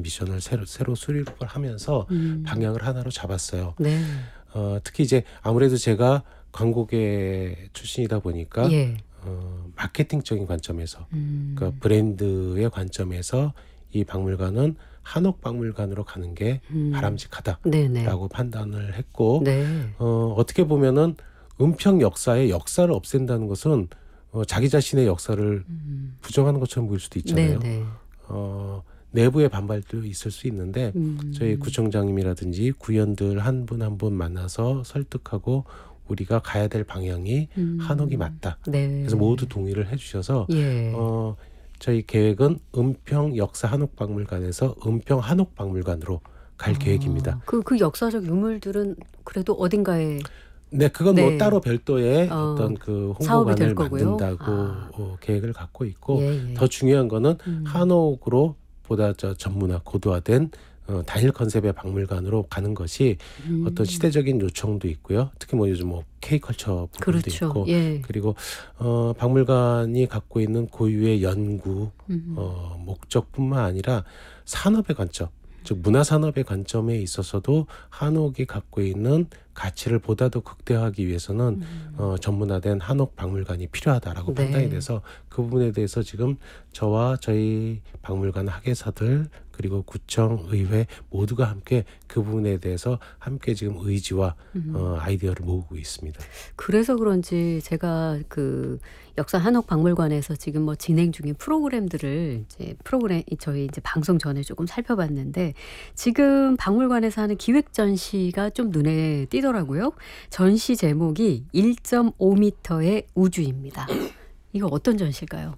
미션을 새로 수립을 하면서 방향을 하나로 잡았어요. 네. 특히 이제 아무래도 제가 광고계 출신이다 보니까 예. 마케팅적인 관점에서 그러니까 브랜드의 관점에서 이 박물관은 한옥박물관으로 가는 게 바람직하다라고 네네. 판단을 했고 네. 어떻게 보면은 은평 역사의 역사를 없앤다는 것은 자기 자신의 역사를 부정하는 것처럼 보일 수도 있잖아요. 네네. 내부의 반발도 있을 수 있는데 저희 구청장님이라든지 구의원들 한 분 한 분 만나서 설득하고 우리가 가야 될 방향이 한옥이 맞다. 네. 그래서 모두 동의를 해주셔서 예. 저희 계획은 은평 역사 한옥박물관에서 은평 한옥박물관으로 갈 계획입니다. 그 역사적 유물들은 그래도 어딘가에 네, 그건 네. 뭐 따로 별도의 어떤 그 사업이 될 홍보관을 거고요. 만든다고 계획을 갖고 있고 예. 더 중요한 거는 한옥으로 보다 전문화 고도화된 단일 컨셉의 박물관으로 가는 것이 어떤 시대적인 요청도 있고요. 특히 뭐 요즘 뭐 K컬처 부분도 그렇죠. 있고 예. 그리고 박물관이 갖고 있는 고유의 연구 목적뿐만 아니라 산업의 관점, 즉 문화산업의 관점에 있어서도 한옥이 갖고 있는 가치를 보다 더 극대화하기 위해서는 전문화된 한옥 박물관이 필요하다라고 네. 판단이 돼서 그 부분에 대해서 지금 저와 저희 박물관 학예사들 그리고 구청, 의회 모두가 함께 그 부분에 대해서 함께 지금 의지와 아이디어를 모으고 있습니다. 그래서 그런지 제가 그 역사 한옥박물관에서 지금 뭐 진행 중인 프로그램들을 저희 이제 방송 전에 조금 살펴봤는데 지금 박물관에서 하는 기획 전시가 좀 눈에 띄더라고요. 전시 제목이 1.5m의 우주입니다. 이거 어떤 전시일까요?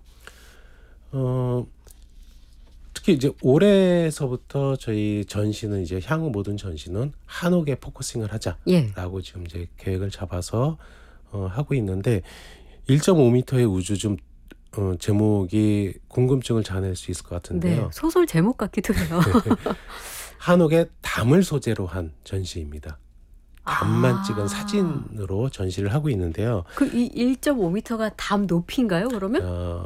특히 이제 올해서부터 저희 전시는 이제 향후 모든 전시는 한옥에 포커싱을 하자라고 지금 이제 계획을 잡아서 하고 있는데 1.5m의 우주 좀 제목이 궁금증을 자아낼 수 있을 것 같은데요. 네, 소설 제목 같기도 해요. 한옥에 담을 소재로 한 전시입니다. 담만 찍은 사진으로 전시를 하고 있는데요. 그 이 1.5m가 담 높이인가요, 그러면?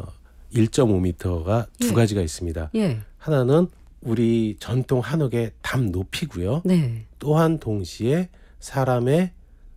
1.5m가 두 예. 가지가 있습니다. 예. 하나는 우리 전통 한옥의 담 높이고요. 네. 또한 동시에 사람의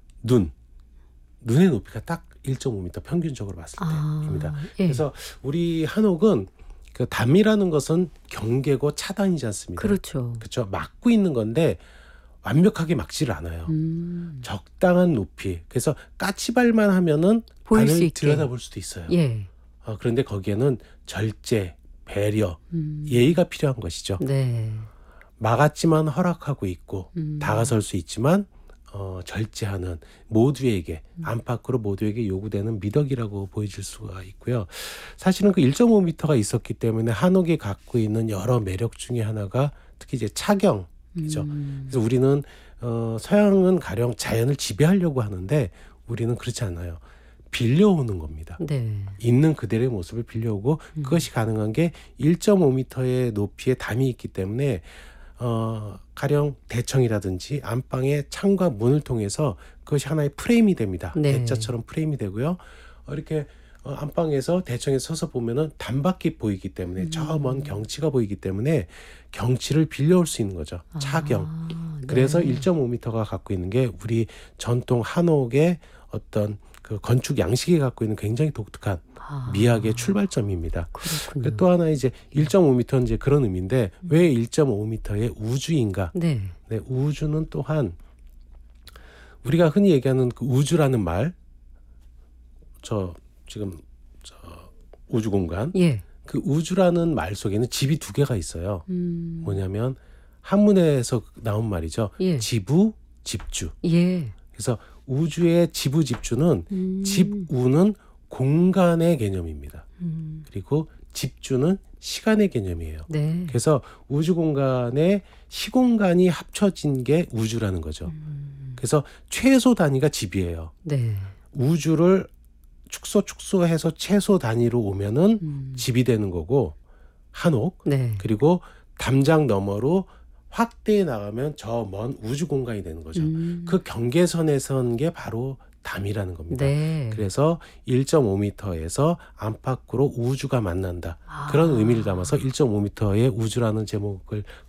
눈의 높이가 딱 1.5m 평균적으로 봤을 때입니다. 예. 그래서 우리 한옥은 그 담이라는 것은 경계고 차단이지 않습니까? 그렇죠. 그렇죠. 막고 있는 건데 완벽하게 막지를 않아요. 적당한 높이. 그래서 까치발만 하면은 보일 수 안을 있게. 들여다볼 수도 있어요. 예. 그런데 거기에는 절제, 배려, 예의가 필요한 것이죠. 네. 막았지만 허락하고 있고 다가설 수 있지만 절제하는 모두에게 안팎으로 모두에게 요구되는 미덕이라고 보여질 수가 있고요. 사실은 그 1.5m가 있었기 때문에 한옥이 갖고 있는 여러 매력 중에 하나가 특히 이제 차경 그죠. 그래서 우리는 서양은 가령 자연을 지배하려고 하는데 우리는 그렇지 않아요. 빌려오는 겁니다. 네. 있는 그대로의 모습을 빌려오고 그것이 가능한 게 1.5m의 높이의 담이 있기 때문에 가령 대청이라든지 안방의 창과 문을 통해서 그것이 하나의 프레임이 됩니다. 네. 액자처럼 프레임이 되고요. 이렇게 안방에서 대청에서 서서 보면은 담밖이 보이기 때문에 저 먼 경치가 보이기 때문에 경치를 빌려올 수 있는 거죠. 차경. 네. 그래서 1.5m가 갖고 있는 게 우리 전통 한옥의 어떤 그 건축 양식이 갖고 있는 굉장히 독특한 미학의 출발점입니다. 그렇군요. 또 하나 이제 1.5m는 이제 그런 의미인데 왜 1.5m의 우주인가? 네. 네, 우주는 또한 우리가 흔히 얘기하는 그 우주라는 말, 지금 우주 공간, 예. 그 우주라는 말 속에는 집이 두 개가 있어요. 뭐냐면 한문에서 나온 말이죠. 예. 지부, 집주. 예. 그래서 우주의 지부, 집주는 집우는 공간의 개념입니다. 그리고 집주는 시간의 개념이에요. 네. 그래서 우주 공간에 시공간이 합쳐진 게 우주라는 거죠. 그래서 최소 단위가 집이에요. 네. 우주를 축소해서 최소 단위로 오면은 집이 되는 거고 한옥. 네. 그리고 담장 너머로 확대해 나가면 저 먼 우주 공간이 되는 거죠. 그 경계선에 선 게 바로 담이라는 겁니다. 네. 그래서 1.5m에서 안팎으로 우주가 만난다. 그런 의미를 담아서 1.5m의 우주라는 제목을